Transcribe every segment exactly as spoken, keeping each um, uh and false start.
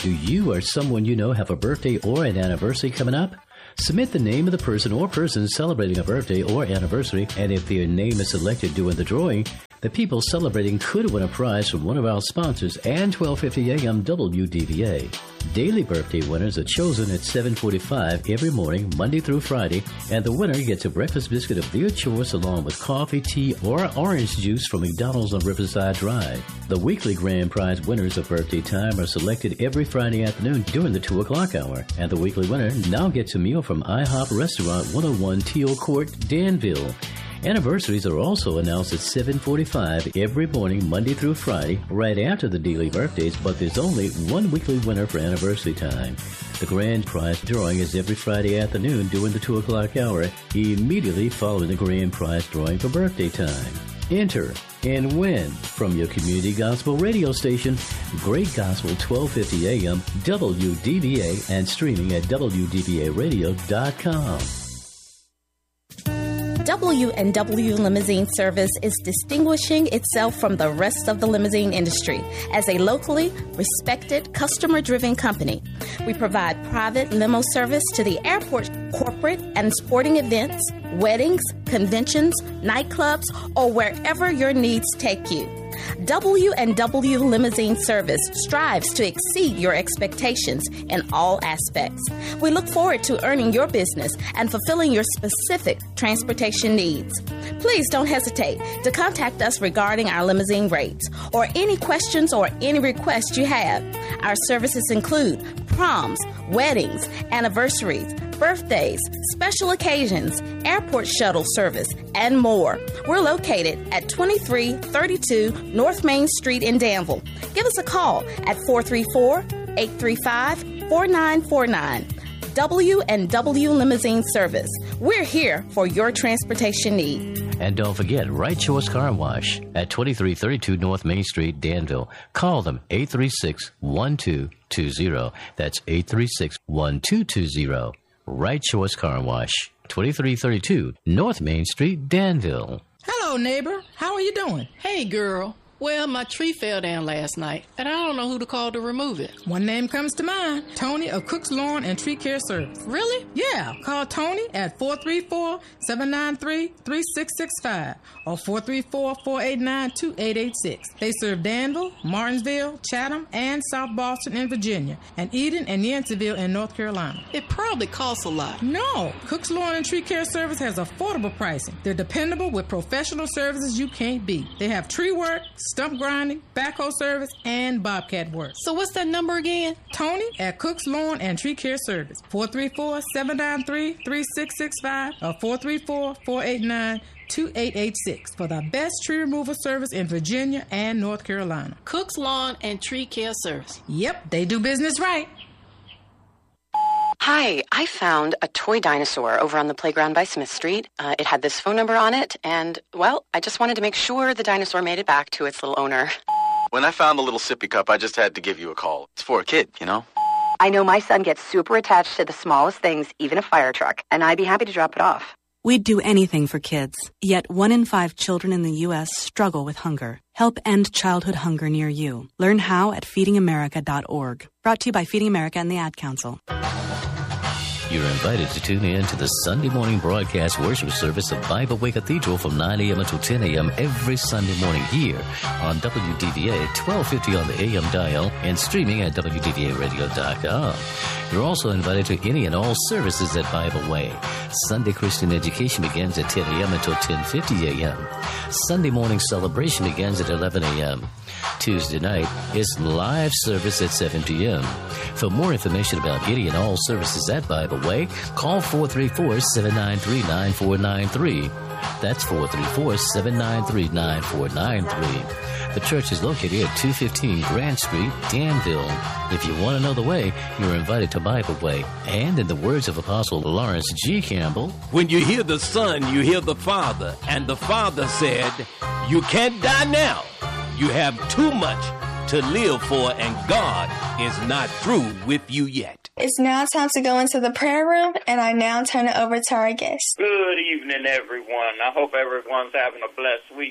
Do you or someone you know have a birthday or an anniversary coming up? Submit the name of the person or persons celebrating a birthday or anniversary, and if their name is selected during the drawing, the people celebrating could win a prize from one of our sponsors and twelve fifty A M W D V A. Daily birthday winners are chosen at seven forty-five every morning, Monday through Friday, and the winner gets a breakfast biscuit of their choice along with coffee, tea, or orange juice from McDonald's on Riverside Drive. The weekly grand prize winners of birthday time are selected every Friday afternoon during the two o'clock hour, and the weekly winner now gets a meal from IHOP Restaurant one oh one Teal Court, Danville. Anniversaries are also announced at seven forty-five every morning, Monday through Friday, right after the daily birthdays, but there's only one weekly winner for anniversary time. The grand prize drawing is every Friday afternoon during the two o'clock hour, immediately following the grand prize drawing for birthday time. Enter and win from your community gospel radio station, Great Gospel twelve fifty A M W D V A, and streaming at W D V A radio dot com. W and W Limousine Service is distinguishing itself from the rest of the limousine industry as a locally respected, customer-driven company. We provide private limo service to the airport, corporate and sporting events, weddings, conventions, nightclubs, or wherever your needs take you. W and W Limousine Service strives to exceed your expectations in all aspects. We look forward to earning your business and fulfilling your specific transportation needs. Please don't hesitate to contact us regarding our limousine rates or any questions or any requests you have. Our services include proms, weddings, anniversaries, birthdays, special occasions, airport shuttle service, and more. We're located at twenty-three thirty-two North Main Street in Danville. Give us a call at four three four, eight three five, four nine four nine. W and W Limousine Service. We're here for your transportation need. And don't forget, Right Choice Car Wash at twenty-three thirty-two North Main Street, Danville. Call them eight three six, one two two zero. That's eight three six, one two two zero. Right Choice Car Wash, twenty-three thirty-two North Main Street, Danville. Hello, neighbor. How are you doing? Hey, girl. Well, my tree fell down last night, and I don't know who to call to remove it. One name comes to mind. Tony of Cook's Lawn and Tree Care Service. Really? Yeah. Call Tony at four three four, seven nine three, three six six five or four three four, four eight nine, two eight eight six. They serve Danville, Martinsville, Chatham, and South Boston in Virginia, and Eden and Yanceyville in North Carolina. It probably costs a lot. No. Cook's Lawn and Tree Care Service has affordable pricing. They're dependable with professional services you can't beat. They have tree work, stump grinding, backhoe service, and bobcat work. So what's that number again? Tony at Cook's Lawn and Tree Care Service. four three four, seven nine three, three six six five or four three four, four eight nine, two eight eight six for the best tree removal service in Virginia and North Carolina. Cook's Lawn and Tree Care Service. Yep, they do business right. Hi, I found a toy dinosaur over on the playground by Smith Street. Uh, it had this phone number on it, and, well, I just wanted to make sure the dinosaur made it back to its little owner. When I found the little sippy cup, I just had to give you a call. It's for a kid, you know? I know my son gets super attached to the smallest things, even a fire truck, and I'd be happy to drop it off. We'd do anything for kids, yet one in five children in the U S struggle with hunger. Help end childhood hunger near you. Learn how at feeding america dot org. Brought to you by Feeding America and the Ad Council. You're invited to tune in to the Sunday morning broadcast worship service of Bible Way Cathedral from nine a.m. until ten a.m. every Sunday morning here on W D V A twelve fifty on the A M dial and streaming at W D V A radio dot com. You're also invited to any and all services at Bible Way. Sunday Christian education begins at ten a.m. until ten fifty a.m. Sunday morning celebration begins at eleven a.m. Tuesday night is live service at seven p.m. For more information about any and all services at Bible Way, call four three four, seven nine three, nine four nine three. That's four three four, seven nine three, nine four nine three. The church is located at two fifteen Grant Street, Danville. If you want to know the way, you're invited to Bible Way. And in the words of Apostle Lawrence G. Campbell, when you hear the Son, you hear the Father. And the Father said, you can't die now. You have too much to live for, and God is not through with you yet. It's now time to go into the prayer room, and I now turn it over to our guest. Good evening, everyone. I hope everyone's having a blessed week.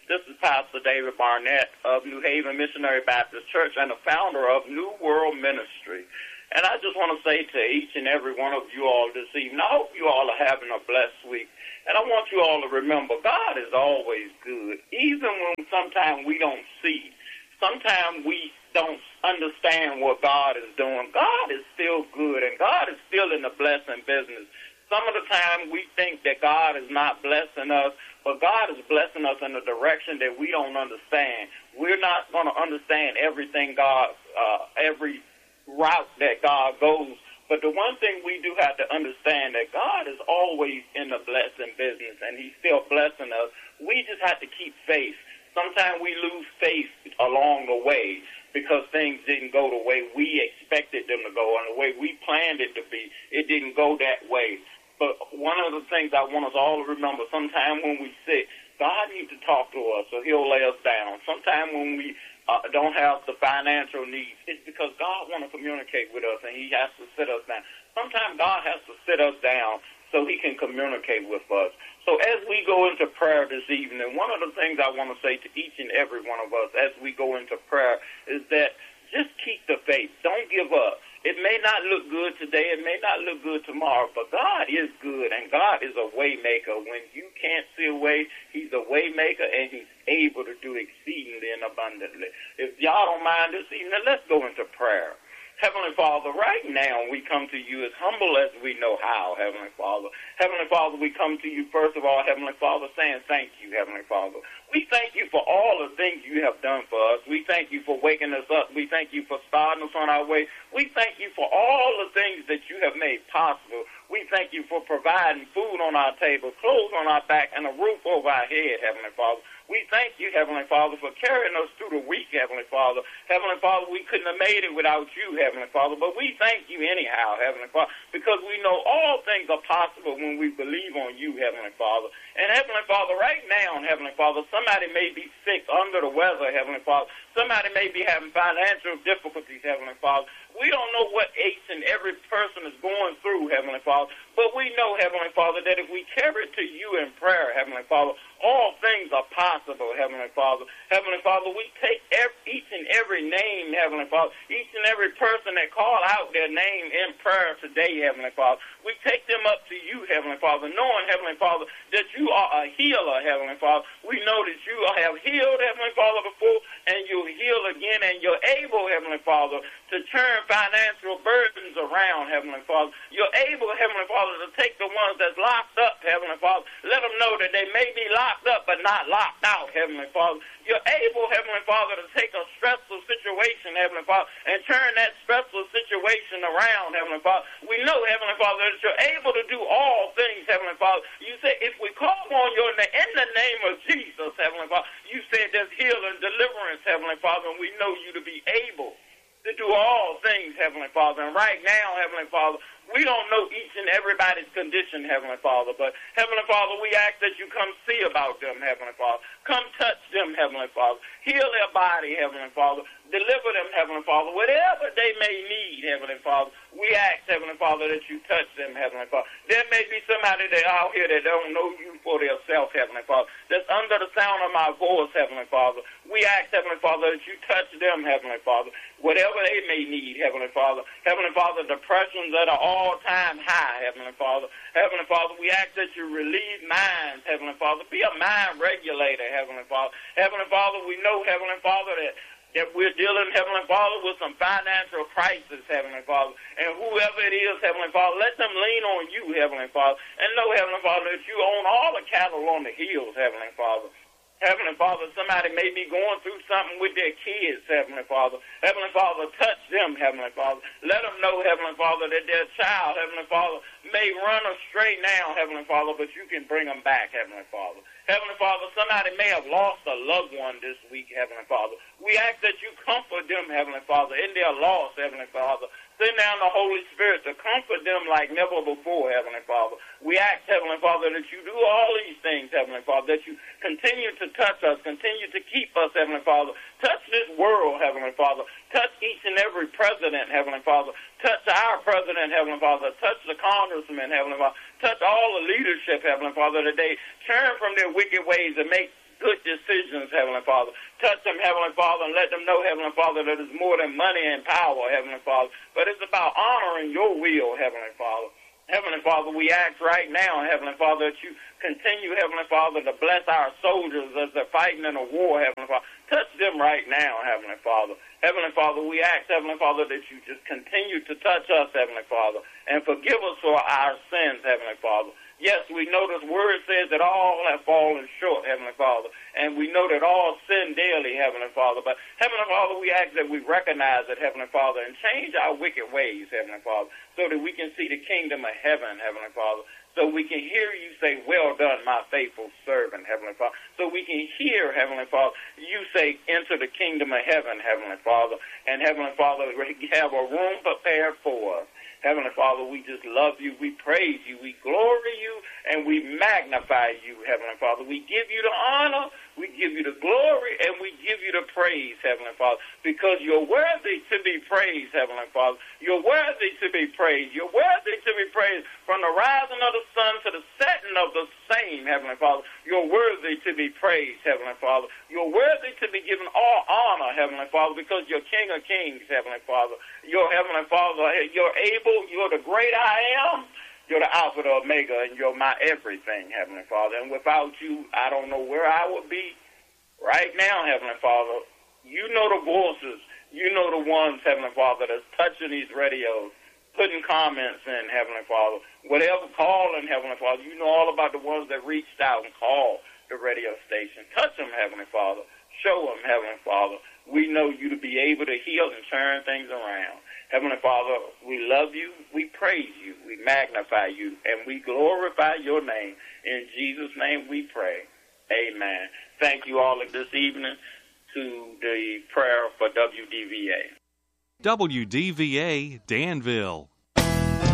This is Pastor David Barnett of New Haven Missionary Baptist Church and the founder of New World Ministry. And I just want to say to each and every one of you all this evening, I hope you all are having a blessed week. And I want you all to remember, God is always good, even when sometimes we don't see. Sometimes we don't understand what God is doing. God is still good, and God is still in the blessing business. Some of the time we think that God is not blessing us, but God is blessing us in a direction that we don't understand. We're not going to understand everything God, uh, every route that God goes. But the one thing we do have to understand that God is always in the blessing business, and he's still blessing us. We just have to keep faith. Sometimes we lose faith along the way because things didn't go the way we expected them to go and the way we planned it to be. It didn't go that way. But one of the things I want us all to remember, sometimes when we sick, God needs to talk to us, so he'll lay us down. Sometimes when we uh, don't have the financial needs, it's because God wants to communicate with us, and he has to sit us down. Sometimes God has to sit us down so he can communicate with us. So as we go into prayer this evening, one of the things I want to say to each and every one of us as we go into prayer is that just keep the faith. Don't give up. It may not look good today. It may not look good tomorrow, but God is good, and God is a way maker. When you can't see a way, he's a way maker, and he's able to do exceedingly and abundantly. If y'all don't mind this evening, let's go into prayer. Heavenly Father, right now we come to you as humble as we know how, Heavenly Father. Heavenly Father, we come to you, first of all, Heavenly Father, saying thank you, Heavenly Father. We thank you for all the things you have done for us. We thank you for waking us up. We thank you for starting us on our way. We thank you for all the things that you have made possible. We thank you for providing food on our table, clothes on our back, and a roof over our head, Heavenly Father. We thank you, Heavenly Father, for carrying us through the week, Heavenly Father. Heavenly Father, we couldn't have made it without you, Heavenly Father, but we thank you anyhow, Heavenly Father, because we know all things are possible when we believe on you, Heavenly Father. And Heavenly Father, right now, Heavenly Father, somebody may be sick, under the weather, Heavenly Father. Somebody may be having financial difficulties, Heavenly Father. We don't know what each and every person is going through, Heavenly Father, but we know, Heavenly Father, that if we carry it to you in prayer, Heavenly Father, all things are possible, Heavenly Father. Heavenly Father, we take every, each and every name, Heavenly Father, each and every person that call out their name in prayer today, Heavenly Father. We take them up to you, Heavenly Father, knowing, Heavenly Father, that you are a healer, Heavenly Father. We know that you have healed, Heavenly Father, before, and you'll heal again, and you're able, Heavenly Father, to turn financial burdens around, Heavenly Father. You're able, Heavenly Father, to take the ones that's locked up, Heavenly Father. Let them know that they may be locked up, but not locked out, Heavenly Father. You're able, Heavenly Father, to take a stressful situation, Heavenly Father, and turn that stressful situation around, Heavenly Father. We know, Heavenly Father, that you're able to do all things, Heavenly Father. You say, if we call on your name, in the name of Jesus, Heavenly Father, you said there's healing, deliverance, Heavenly Father, and we know you to be able to do all things, Heavenly Father. And right now, Heavenly Father, we don't know each and everybody's condition, Heavenly Father, but Heavenly Father, we ask that you come see about them, Heavenly Father. Come touch them, Heavenly Father. Heal their body, Heavenly Father. Deliver them, Heavenly Father. Whatever they may need, Heavenly Father, we ask, Heavenly Father, that you touch them, Heavenly Father. There may be somebody that out here that don't know you for themselves, Heavenly Father, that's under the sound of my voice, Heavenly Father. We ask, Heavenly Father, that you touch them, Heavenly Father. Whatever they may need, Heavenly Father. Heavenly Father, depressions that are all-time high, Heavenly Father. Heavenly Father, we ask that you relieve minds, Heavenly Father. Be a mind regulator, Heavenly Father. Heavenly Father, we know, Heavenly Father, that that we're dealing, Heavenly Father, with some financial crisis, Heavenly Father. And whoever it is, Heavenly Father, let them lean on you, Heavenly Father. And know, Heavenly Father, that you own all the cattle on the hills, Heavenly Father. Heavenly Father, somebody may be going through something with their kids, Heavenly Father. Heavenly Father, touch them, Heavenly Father. Let them know, Heavenly Father, that their child, Heavenly Father, may run astray now, Heavenly Father, but you can bring them back, Heavenly Father. Heavenly Father, somebody may have lost a loved one this week, Heavenly Father. We ask that you comfort them, Heavenly Father, in their loss, Heavenly Father. Send down the Holy Spirit to comfort them like never before, Heavenly Father. We ask, Heavenly Father, that you do all these things, Heavenly Father, that you continue to touch us, continue to keep us, Heavenly Father. Touch this world, Heavenly Father. Touch each and every president, Heavenly Father. Touch our president, Heavenly Father. Touch the congressman, Heavenly Father. Touch all the leadership, Heavenly Father, that they turn from their wicked ways and make good decisions, Heavenly Father. Touch them, Heavenly Father, and let them know, Heavenly Father, that it's more than money and power, Heavenly Father, but it's about honoring your will, Heavenly Father. Heavenly Father, we ask right now, Heavenly Father, that you continue, Heavenly Father, to bless our soldiers as they're fighting in a war, Heavenly Father. Touch them right now, Heavenly Father. Heavenly Father, we ask, Heavenly Father, that you just continue to touch us, Heavenly Father, and forgive us for our sins, Heavenly Father. Yes, we know this word says that all have fallen short, Heavenly Father, and we know that all sin daily, Heavenly Father. But, Heavenly Father, we ask that we recognize it, Heavenly Father, and change our wicked ways, Heavenly Father, so that we can see the kingdom of heaven, Heavenly Father, so we can hear you say, well done, my faithful servant, Heavenly Father, so we can hear, Heavenly Father, you say, enter the kingdom of heaven, Heavenly Father, and, Heavenly Father, have a room prepared for us. Heavenly Father, we just love you, we praise you, we glory you, and we magnify you, Heavenly Father. We give you the honor, we give you the glory, and we give you the praise, Heavenly Father, because you're worthy to be praised, Heavenly Father. You're worthy to be praised. You're worthy to be praised from the rising of the sun to the setting of the same, Heavenly Father. You're worthy to be praised, Heavenly Father. You're worthy to be given all honor, Heavenly Father, because you're King of Kings, Heavenly Father. You're, Heavenly Father, you're able, you're the great I am. You're the Alpha, the Omega, and you're my everything, Heavenly Father. And without you, I don't know where I would be right now, Heavenly Father. You know the voices. You know the ones, Heavenly Father, that's touching these radios, putting comments in, Heavenly Father. Whatever, calling, Heavenly Father. You know all about the ones that reached out and called the radio station. Touch them, Heavenly Father. Show them, Heavenly Father. We know you to be able to heal and turn things around. Heavenly Father, we love you, we praise you, we magnify you, and we glorify your name. In Jesus' name we pray. Amen. Thank you all this evening to the prayer for W D V A. W D V A Danville.